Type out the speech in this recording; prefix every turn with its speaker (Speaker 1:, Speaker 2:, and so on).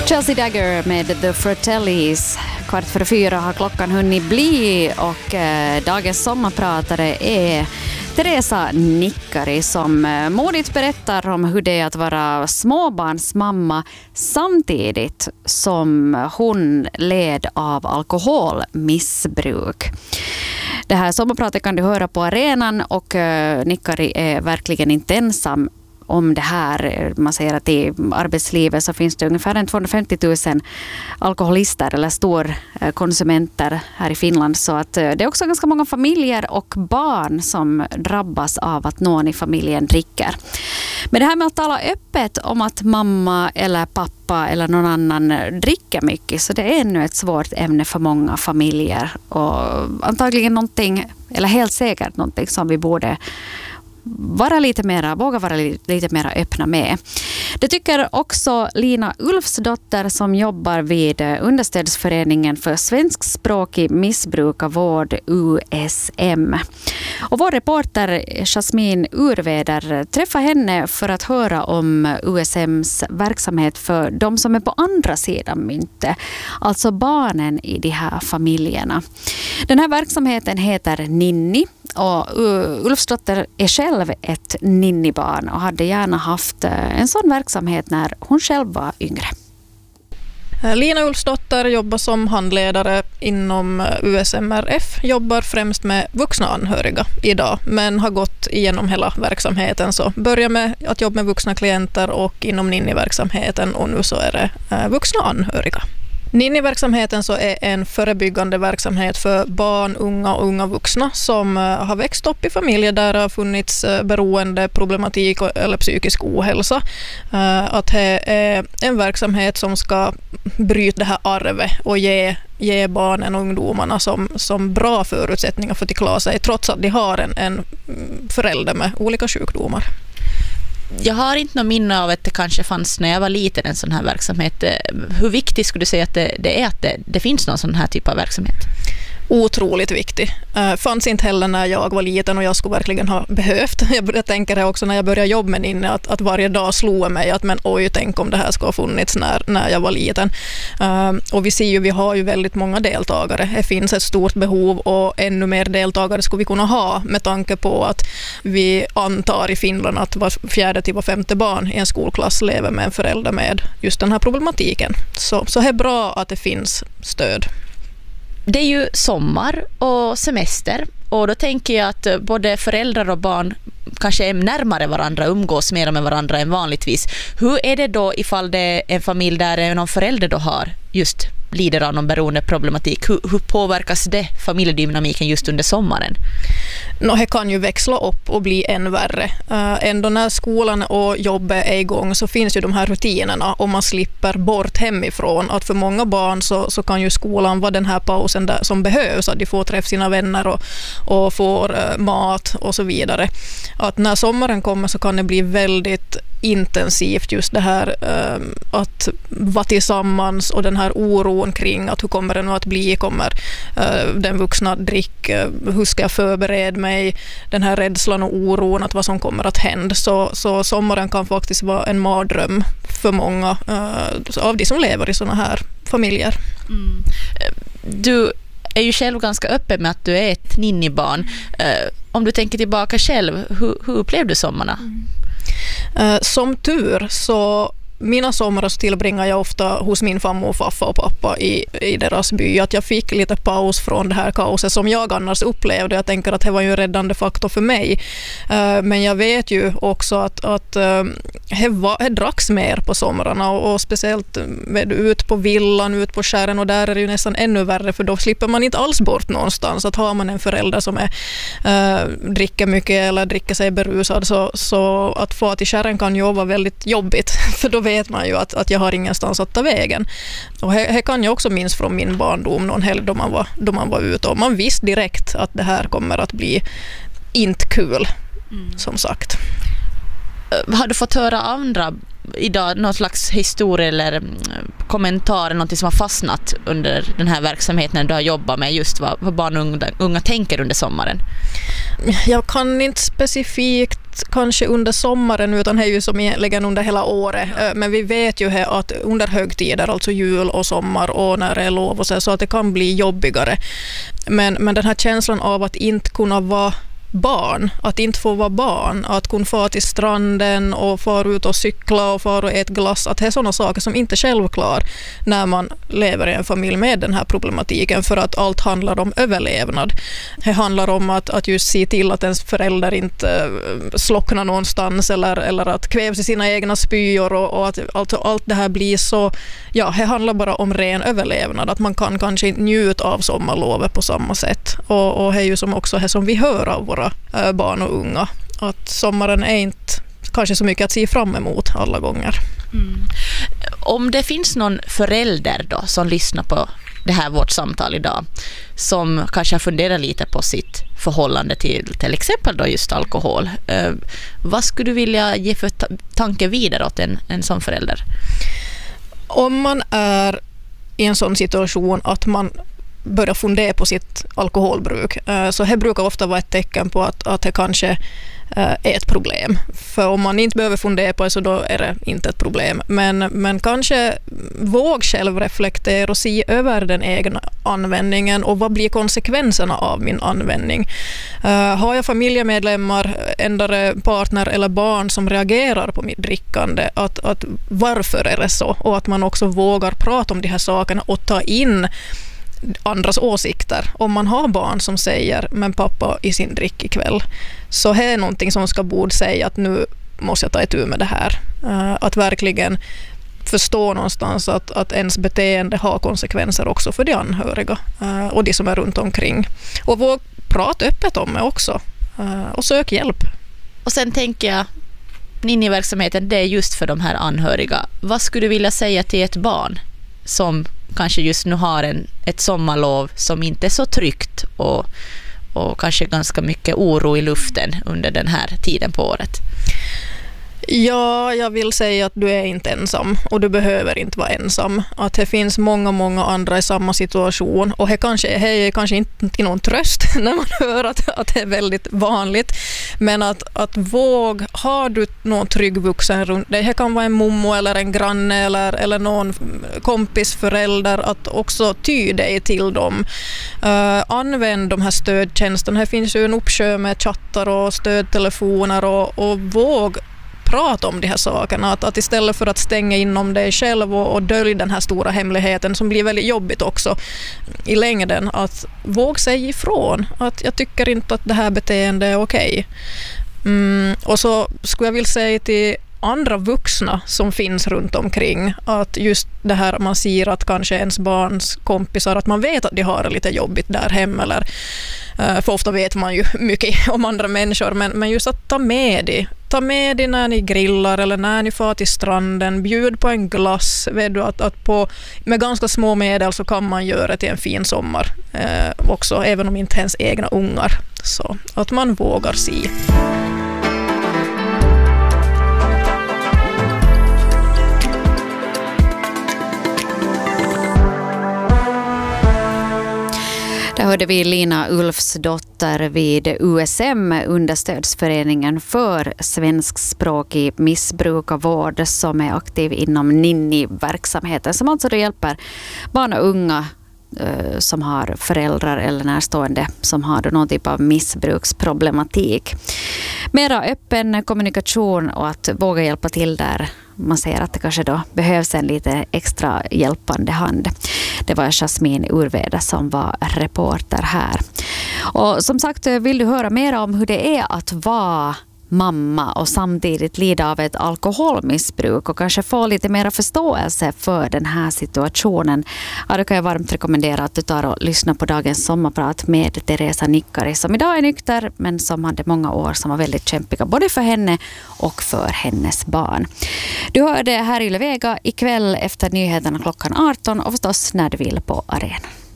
Speaker 1: Chelsea Dagger med The Fratellis. 3:15 har klockan hunnit bli och dagens sommarpratare är Teresa Nikkari som modigt berättar om hur det är att vara småbarnsmamma samtidigt som hon led av alkoholmissbruk. Det här sommarpratet kan du höra på arenan och Nikkari är verkligen inte ensam om det här. Man säger att i arbetslivet så finns det ungefär 250 000 alkoholister eller storkonsumenter här i Finland. Så att det är också ganska många familjer och barn som drabbas av att någon i familjen dricker. Men det här med att tala öppet om att mamma eller pappa eller någon annan dricker mycket, så det är ännu ett svårt ämne för många familjer. Och antagligen någonting, eller helt säkert någonting som vi borde våga vara lite mer öppna med. Det tycker också Lina Ulfsdotter som jobbar vid Understödsföreningen för svenskspråkig missbrukarvård USM. Och vår reporter Jasmin Urveder träffar henne för att höra om USMs verksamhet för de som är på andra sidan myntet, alltså barnen i de här familjerna. Den här verksamheten heter Ninni. Och Ulfsdotter är själv ett ninnibarn och hade gärna haft en sån verksamhet när hon själv var yngre.
Speaker 2: Lina Ulfsdotter jobbar som handledare inom USMRF, jobbar främst med vuxna anhöriga idag, men har gått igenom hela verksamheten. Så börjar med att jobba med vuxna klienter och inom Ninni-verksamheten, och nu så är det vuxna anhöriga. Ninni-verksamheten så är en förebyggande verksamhet för barn, unga och unga vuxna som har växt upp i familjer där det har funnits beroende, problematik eller psykisk ohälsa. Att det är en verksamhet som ska bryta det här arvet och ge barnen och ungdomarna som bra förutsättningar för att klara sig trots att de har en förälder med olika sjukdomar.
Speaker 3: Jag har inte någon minne av att det kanske fanns när jag var liten en sån här verksamhet. Hur viktigt skulle du säga att det är att det finns någon sån här typ av verksamhet?
Speaker 2: Otroligt viktig. Fanns inte heller när jag var liten och jag skulle verkligen ha behövt. Jag tänker det också när jag började jobba med Ninni att varje dag slog mig att tänk om det här skulle ha funnits när jag var liten. Och vi ser ju, vi har ju väldigt många deltagare. Det finns ett stort behov och ännu mer deltagare skulle vi kunna ha med tanke på att vi antar i Finland att var 4:e till var 5:e barn i en skolklass lever med en förälder med just den här problematiken. Så det är bra att det finns stöd.
Speaker 3: Det är ju sommar och semester, och då tänker jag att både föräldrar och barn kanske är närmare varandra, umgås mer med varandra än vanligtvis. Hur är det då ifall det är en familj där någon förälder då har just lider av någon beroendeproblematik? Hur påverkas det familjedynamiken just under sommaren?
Speaker 2: Det kan ju växla upp och bli än värre. Ändå när skolan och jobbet är igång så finns ju de här rutinerna och man slipper bort hemifrån. Att för många barn så kan ju skolan vara den här pausen där som behövs. Att de får träffa sina vänner och får mat och så vidare. Att när sommaren kommer så kan det bli väldigt intensivt just det här att vara tillsammans och den här oron kring att hur kommer det nu att bli, kommer den vuxna dricka, hur ska jag förbereda mig, den här rädslan och oron att vad som kommer att hända. Så sommaren kan faktiskt vara en mardröm för många av de som lever i såna här familjer.
Speaker 3: Mm. Du är ju själv ganska öppen med att du är ett ninnibarn. Om du tänker tillbaka själv, hur upplevde du sommarna?
Speaker 2: Som tur så mina somrar tillbringar jag ofta hos min farmor och farfar och pappa i deras by. Att jag fick lite paus från det här kaoset som jag annars upplevde. Jag tänker att det var ju en räddande faktor för mig. Men jag vet ju också att det dracks mer på somrarna och speciellt ut på villan, ut på skären, och där är det ju nästan ännu värre för då slipper man inte alls bort någonstans. Att har man en förälder som dricker mycket eller dricker sig berusad så att få till skären kan ju vara väldigt jobbigt för då vet man ju att jag har ingenstans att ta vägen. Och här kan jag också minnas från min barndom någon helg då man var ute och man visste direkt att det här kommer att bli inte kul, som sagt.
Speaker 3: Har du fått höra andra idag någon slags historia eller kommentar, något som har fastnat under den här verksamheten när du har jobbat med just vad barn och unga tänker under sommaren?
Speaker 2: Jag kan inte specifikt kanske under sommaren, utan det är ju som egentligen under hela året. Men vi vet ju här att under högtider, alltså jul och sommar och när det är lov och så att det kan bli jobbigare. Men den här känslan av att inte kunna vara barn, att inte få vara barn, att kunna få till stranden och fara ut och cykla och fara och äta glass, att det är sådana saker som inte är självklar när man lever i en familj med den här problematiken, för att allt handlar om överlevnad. Det handlar om att just se till att ens förälder inte slocknar någonstans eller att kvävs i sina egna spyor och att allt det här blir så, ja, det handlar bara om ren överlevnad, att man kan kanske inte njuta av sommarlovet på samma sätt, och det är ju som också det som vi hör av våra barn och unga, att sommaren är inte kanske så mycket att se fram emot alla gånger.
Speaker 3: Om det finns någon förälder då som lyssnar på det här vårt samtal idag, som kanske har funderat lite på sitt förhållande till exempel då just alkohol, vad skulle du vilja ge för tanke vidare åt en sån förälder?
Speaker 2: Om man är i en sån situation att man börja fundera på sitt alkoholbruk, så det brukar ofta vara ett tecken på att det kanske är ett problem. För om man inte behöver fundera på det, så då är det inte ett problem. Men kanske våg själv reflektera och se över den egna användningen, och vad blir konsekvenserna av min användning. Har jag familjemedlemmar, ändare partner eller barn som reagerar på mitt drickande, att varför är det så? Och att man också vågar prata om de här sakerna och ta in andras åsikter. Om man har barn som säger, men pappa i sin drick ikväll, så här är någonting som ska borde säga att nu måste jag ta itu med det här. Att verkligen förstå någonstans att ens beteende har konsekvenser också för de anhöriga och de som är runt omkring. Och våg prata öppet om det också, och sök hjälp.
Speaker 3: Och sen tänker jag, Ninni-verksamheten, det är just för de här anhöriga. Vad skulle du vilja säga till ett barn som kanske just nu har ett sommarlov som inte är så tryggt och kanske ganska mycket oro i luften under den här tiden på året?
Speaker 2: Ja, jag vill säga att du är inte ensam, och du behöver inte vara ensam. Att det finns många andra i samma situation, och det är kanske inte någon tröst när man hör att det är väldigt vanligt. Men att våg, har du någon trygg vuxen runt dig, det kan vara en mommo eller en granne eller någon kompis förälder, att också ty dig till dem. Använd de här stödtjänsterna. Här finns ju en uppsjö med chattar och stödtelefoner, och våg prata om de här sakerna, att istället för att stänga inom dig själv och dölja den här stora hemligheten som blir väldigt jobbigt också i längden, att våga säga ifrån att jag tycker inte att det här beteendet är okej. Och så skulle jag vilja säga till andra vuxna som finns runt omkring, att just det här man ser att kanske ens barns kompisar, att man vet att de har det lite jobbigt där hemma, eller för ofta vet man ju mycket om andra människor, men just att ta med dig när ni grillar eller när ni far till stranden, bjud på en glass. Vet du att med ganska små medel så kan man göra till en fin sommar också, även om inte ens egna ungar. Så att man vågar se.
Speaker 1: Där hörde vi Lina Ulfsdotter vid USM, Understödsföreningen för svenskspråkig missbrukarvård, som är aktiv inom Ninni-verksamheten, som alltså då hjälper barn och unga som har föräldrar eller närstående som har någon typ av missbruksproblematik. Mera öppen kommunikation och att våga hjälpa till där man ser att det kanske då behövs en lite extra hjälpande hand. Det var Jasmin Urveda som var reporter här. Och som sagt, vill du höra mer om hur det är att vara mamma och samtidigt lida av ett alkoholmissbruk och kanske få lite mer förståelse för den här situationen, ja, då kan jag varmt rekommendera att du tar och lyssnar på dagens sommarprat med Teresa Nikkari, som idag är nykter men som hade många år som var väldigt kämpiga både för henne och för hennes barn. Du hör det här i Yle Vega ikväll efter nyheterna klockan 18 och förstås när du vill på arenan.